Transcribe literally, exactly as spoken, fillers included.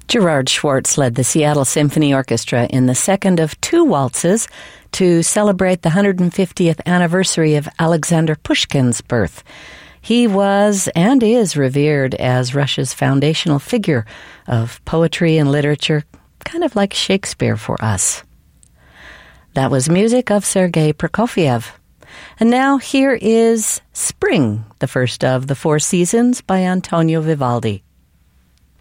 Gerard Schwartz led the Seattle Symphony Orchestra in the second of two waltzes to celebrate the one hundred fiftieth anniversary of Alexander Pushkin's birth. He was and is revered as Russia's foundational figure of poetry and literature, kind of like Shakespeare for us. That was music of Sergei Prokofiev. And now here is Spring, the first of the four seasons by Antonio Vivaldi.